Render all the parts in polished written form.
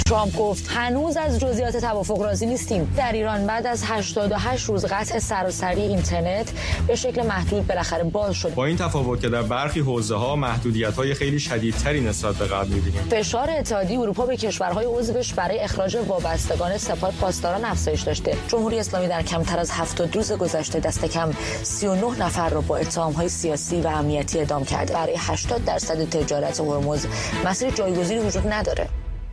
ترامپ گفت هنوز از جزئیات توافق راضی نیستیم. در ایران بعد از 88 روز قطع سراسری اینترنت به شکل محدود بالاخره باز شد. با این تفاوت که در برخی حوزه‌ها محدودیت‌های خیلی شدیدتری نسبت به قبل می‌بینیم. فشار اتحادیه اروپا به کشورهای عضوش برای اخراج وابستگان سپاه پاسداران افزایش داشته. جمهوری اسلامی در کمتر از 70 روز گذشته دست کم 39 نفر را با اتهام‌های سیاسی و امنیتی اعدام کرده. برای 80% تجارت هرمز مسیر جایگزینی وجود نداره.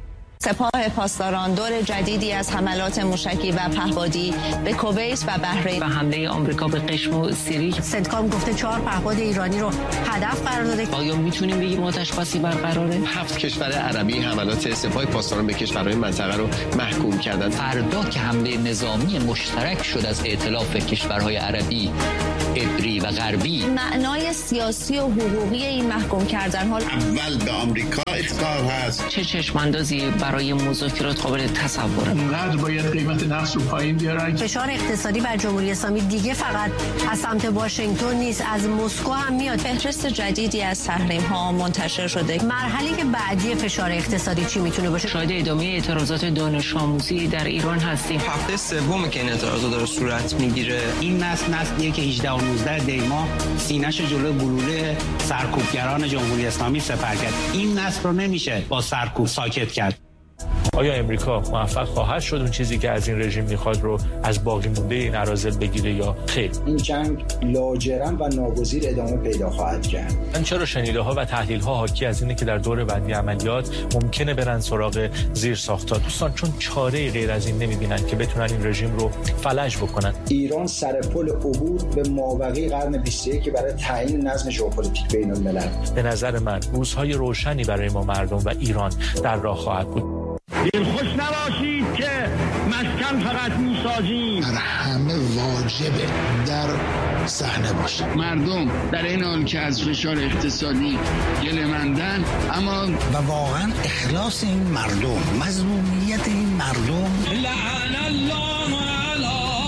سپاه پاسداران دور جدیدی از حملات موشکی و پهپادی به کویت و بحرین و حمله آمریکا به قشم و سیری. سنتکام گفته 4 پهپاد ایرانی رو هدف قرار داده. آیا میتونیم بگیم آتش بسی برقراره؟ 7 کشور عربی حملات سپاه پاسداران به کشورهای منطقه رو محکوم کردند. فردا که حمله نظامی مشترک شد از ائتلاف کشورهای عربی، عبری و غربی، معنای سیاسی و حقوقی این محکوم کردن ها اول به آمریکا اخطار هست. چه چشماندازی برای مذاکرات قابل تصوره؟ اونقدر باید قیمت نفت رو پایین بیارن. فشار اقتصادی بر جمهوری اسلامی دیگه فقط از سمت واشنگتن نیست، از مسکو هم میاد. فهرست جدیدی از تحریم ها منتشر شده. مرحله که بعدی فشار اقتصادی چی میتونه باشه؟ شاید ادامه اعتراضات دانش آموزی در ایران هستیم. هفته سوم که این اعتراضات داره صورت میگیره. این نسلیه که 18 و 19 دی ماه سینه‌ش جلوی گلوله سرکوبگران جمهوری اسلامی سپر کرد. این نسل رو نمیشه با سرکوب ساکت کرد. آیا امریکا موفق خواهد شد اون چیزی که از این رژیم میخواد رو از باقی مونده این اراذل بگیره یا خیر؟ این جنگ لاجرم و ناگزیر ادامه پیدا خواهد کرد. من چرا شنیده‌ها و تحلیل‌ها حاکی از اینه که در دور بعدی عملیات ممکنه برن سراغ زیرساخت‌ها. دوستان چون چاره‌ای غیر از این نمی‌بینن که بتونن این رژیم رو فلج بکنن. ایران سر پل عبور به مابقی قرن 21 برای تعیین نظم ژئوپلیتیک بین‌الملل. به نظر من روزهای روشنی برای ما مردم و ایران در راه خواهد بود. دلخوش نباشید که مسکن فقط میسازیم. همه واجبه در صحنه باشه. مردم در این حال که از فشار اقتصادی گله‌مندن، اما و واقعا اخلاص این مردم، مظلومیت این مردم. لعن الله علی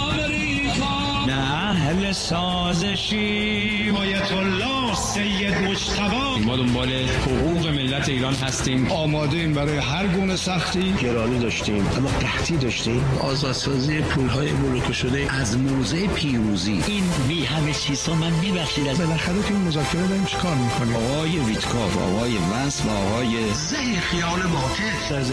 امریکا. نه اهل سازشی آیت الله سید مجتبی. ما دنبال حقوق ملت ایران هستیم. آماده ایم برای هر گونه سختی. گرانی داشتیم اما قحطی داشتیم. آزادسازی پولهای بلوکه شده از موضع پیروزی. این بی همه چیزا من میبخشید از بالاخره تو این مذاکره داریم چیکار میکنیم؟ آقای ویتکاف، آقای وصل و آقای ذهن خیال باطل